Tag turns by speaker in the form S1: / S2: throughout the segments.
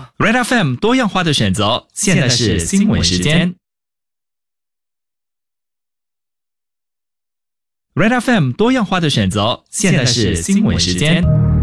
S1: Red FM 多样化的选择，现在是新闻时间。Red FM 多样化的选择，现在是新闻时间。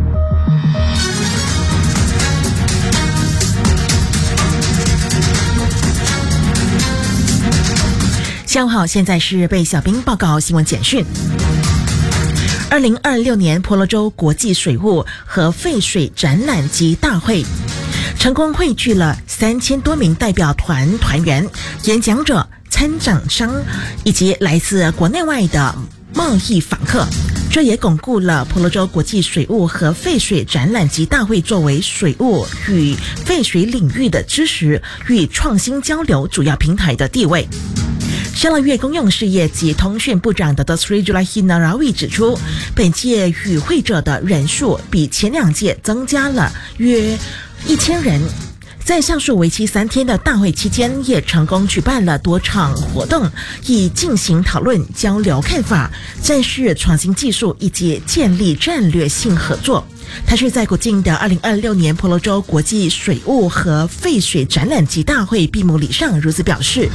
S2: 下午好，现在是被小兵报告新闻简讯。2026年婆罗洲国际水务和废水展览及大会成功汇聚了3000多名代表团员、演讲者、参展商以及来自国内外的贸易访客，这也巩固了婆罗洲国际水务和废水展览及大会作为水务与废水领域的知识与创新交流主要平台的地位。沙拉越公用事业及通讯部长的 Sri Julaihi Narawi 指出，本届与会者的人数比前2届增加了约1000人。在上述为期3天的大会期间，也成功举办了多场活动，以进行讨论、交流看法、展示创新技术以及建立战略性合作。他是在古晋的2026年婆罗洲国际水务和废水展览及大会闭幕礼上如此表示。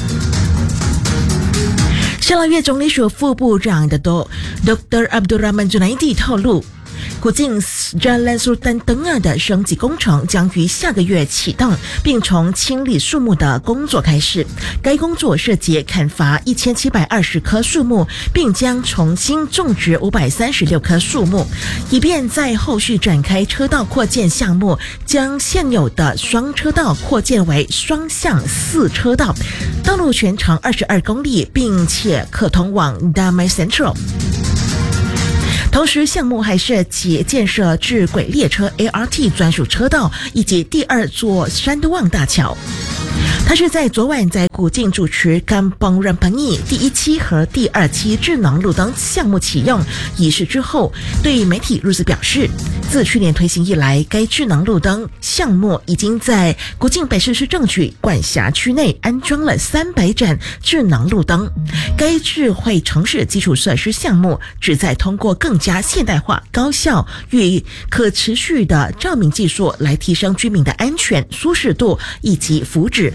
S2: 沙拉越总理署副部长的 Dr. Abdul Rahman Junaidi 透露，古晋 Jalan Sultan Tengah 的升级工程将于下个月启动，并从清理树木的工作开始。该工作涉及砍伐1720棵树木，并将重新种植536棵树木，以便在后续展开车道扩建项目，将现有的双车道扩建为双向4车道，道路全长22公里，并且可通往 Damai Central。同时，项目还涉及建设智轨列车 ART 专属车道以及第2座山都旺大桥。他是在昨晚在古晋主持 Kampung Rempanggi 第1期和第2期智能路灯项目启用仪式之后，对媒体如此表示，自去年推行以来，该智能路灯项目已经在古晋北市市政局管辖区内安装了300盏智能路灯。该智慧城市基础设施项目旨在通过更加现代化、高效与可持续的照明技术来提升居民的安全、舒适度以及福祉。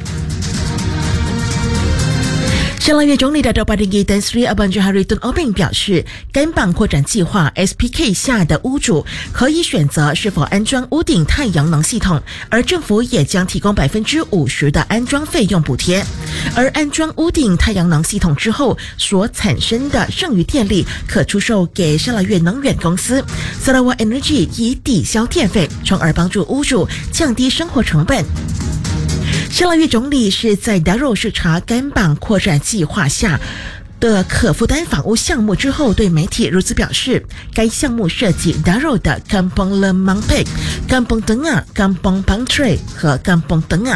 S2: 沙拉越总理的Datuk Patinggi Tan Sri Abang Johari Tun Obeng 表示，甘榜扩展计划 SPK 下的屋主可以选择是否安装屋顶太阳能系统，而政府也将提供50%的安装费用补贴。而安装屋顶太阳能系统之后所产生的剩余电力可出售给沙拉越能源公司 Sarawak Energy 以抵消电费，从而帮助屋主降低生活成本。沙拉越总理是在达肉视察甘榜扩展计划下的可负担房屋项目之后，对媒体如此表示，该项目涉及达肉的 Kampung Lemangpek、Kampung Tengah、Kampung Pangtray 和 Kampung Tengah。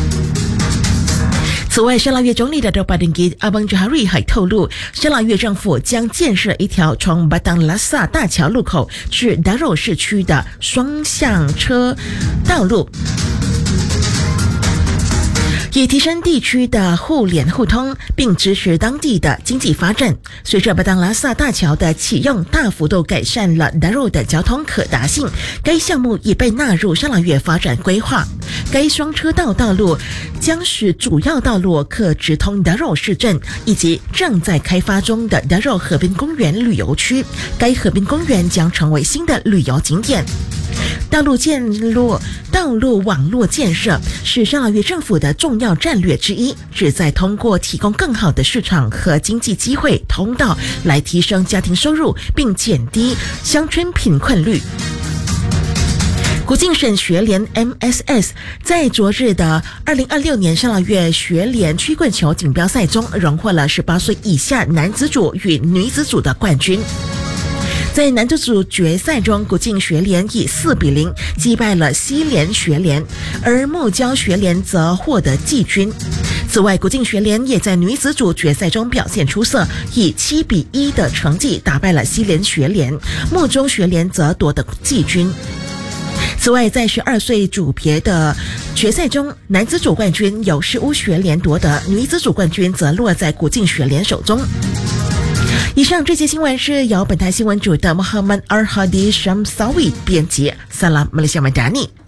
S2: 此外，沙拉越总理的Datuk Patinggi Abang Johari 还透露，沙拉越政府将建设一条从Batang Lasa 大桥路口至达肉市区的双向车道路，以提升地区的互联互通，并支持当地的经济发展。随着巴当拉萨大桥的启用，大幅度改善了达肉的交通可达性，该项目已被纳入沙拉越发展规划。该双车道道路将使主要道路可直通达肉市镇以及正在开发中的达肉河滨公园旅游区。该河滨公园将成为新的旅游景点。道路网络建设是沙拉越政府的重要战略之一，旨在通过提供更好的市场和经济机会通道来提升家庭收入，并减低乡村贫困率。古晋省学联 MSS 在昨日的2026年沙拉越学联曲棍球锦标赛中荣获了18岁以下男子组与女子组的冠军。在男子组决赛中，古晋学联以4-0击败了西联学联，而木礁学联则获得季军。此外，古晋学联也在女子组决赛中表现出色，以7-1的成绩打败了西联学联，木中学联则夺得季军。此外，在12岁组别的决赛中，男子组冠军由石屋学联夺得，女子组冠军则落在古晋学联手中。以上这些新闻是由本台新闻主的 Muhammad Arhadi Shamsawi 编辑。Salam Malaysia Madani。